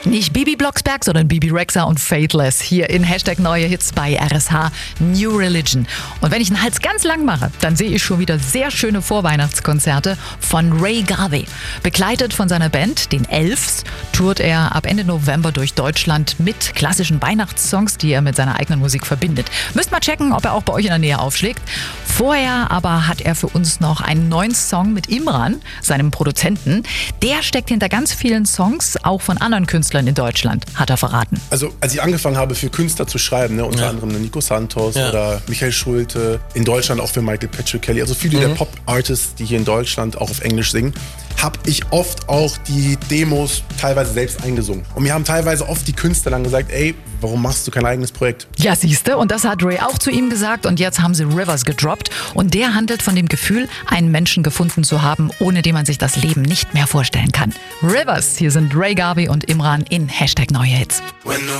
Nicht Bibi Blocksberg, sondern Bibi Rexha und Faithless hier in Hashtag Neue Hits bei RSH New Religion. Und wenn ich den Hals ganz lang mache, dann sehe ich schon wieder sehr schöne Vorweihnachtskonzerte von Ray Garvey. Begleitet von seiner Band, den Elves, tourt er ab Ende November durch Deutschland mit klassischen Weihnachtssongs, die er mit seiner eigenen Musik verbindet. Müsst mal checken, ob er auch bei euch in der Nähe aufschlägt. Vorher aber hat er für uns noch einen neuen Song mit Imran, seinem Produzenten. Der steckt hinter ganz vielen Songs, auch von anderen Künstlern in Deutschland, hat er verraten. Also als ich angefangen habe für Künstler zu schreiben, unter anderem Nico Santos oder Michael Schulte, in Deutschland auch für Michael Patrick Kelly, also viele der Pop-Artists, die hier in Deutschland auch auf Englisch singen, habe ich oft auch die Demos teilweise selbst eingesungen. Und mir haben teilweise oft die Künstler dann gesagt, ey, warum machst du kein eigenes Projekt? Ja, siehste, und das hat Ray auch zu ihm gesagt und jetzt haben sie Rivers gedroppt und der handelt von dem Gefühl, einen Menschen gefunden zu haben, ohne den man sich das Leben nicht mehr vorstellen kann. Rivers, hier sind Ray Garvey und Imran in Hashtag Neue Hits.